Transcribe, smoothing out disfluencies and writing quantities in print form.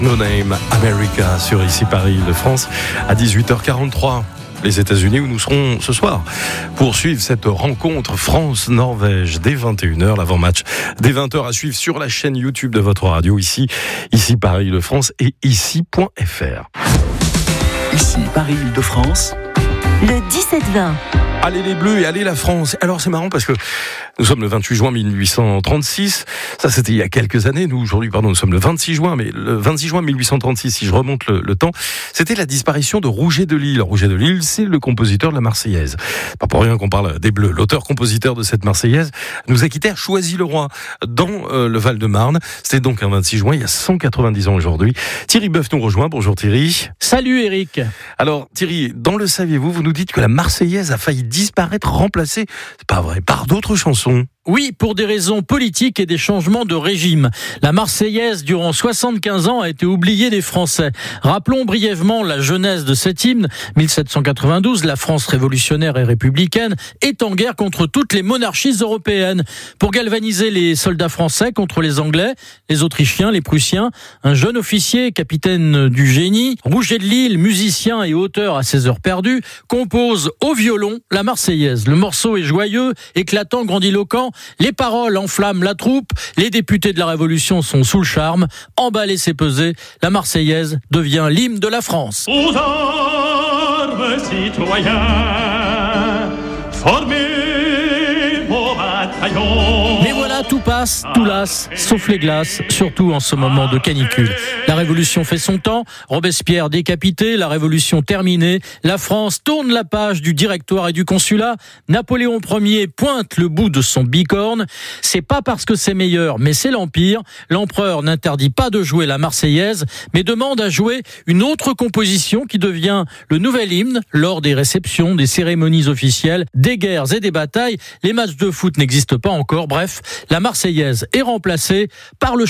No Name America sur ici Paris-Île-de-France à 18h43. Les États-Unis où nous serons ce soir pour suivre cette rencontre France-Norvège dès 21h, l'avant-match dès 20h à suivre sur la chaîne YouTube de votre radio ici Paris-Île-de-France et ici.fr. Ici Paris-Île-de-France. Le 17-20. Allez les Bleus et allez la France. Alors c'est marrant parce que nous sommes le 28 juin 1836. Ça c'était il y a quelques années. Nous sommes le 26 juin. Mais le 26 juin 1836, si je remonte le temps, c'était la disparition de Rouget de Lisle. Rouget de Lisle, c'est le compositeur de la Marseillaise. Pas pour rien qu'on parle des Bleus. L'auteur-compositeur de cette Marseillaise nous a quittés à Choisy-le-Roi, dans le Val-de-Marne. C'était donc un 26 juin, il y a 190 ans aujourd'hui. Thierry Boeuf nous rejoint. Bonjour Thierry. Salut Eric. Alors Thierry, dans le saviez-vous, vous nous dites que la Marseillaise a failli disparaître, remplacée, c'est pas vrai, par d'autres chansons. Oui, pour des raisons politiques et des changements de régime. La Marseillaise, durant 75 ans, a été oubliée des Français. Rappelons brièvement la genèse de cet hymne. 1792, la France révolutionnaire et républicaine est en guerre contre toutes les monarchies européennes. Pour galvaniser les soldats français contre les Anglais, les Autrichiens, les Prussiens, un jeune officier, capitaine du génie, Rouget de Lisle, musicien et auteur à ses heures perdues, compose au violon la Marseillaise. Le morceau est joyeux, éclatant, grandiloquent. Les paroles enflamment la troupe, les députés de la Révolution sont sous le charme. Emballés c'est pesé, la Marseillaise devient l'hymne de la France. Aux armes, citoyens, formez vos bataillons. Mais voilà, tout passe, tout lasse, sauf les glaces, surtout en ce moment de canicule. La Révolution fait son temps, Robespierre décapité, la Révolution terminée, la France tourne la page du directoire et du consulat, Napoléon Ier pointe le bout de son bicorne. C'est pas parce que c'est meilleur, mais c'est l'Empire. L'empereur n'interdit pas de jouer la Marseillaise, mais demande à jouer une autre composition qui devient le nouvel hymne lors des réceptions, des cérémonies officielles, des guerres et des batailles. Les matchs de foot n'existent pas encore, bref, la Marseillaise est remplacée par le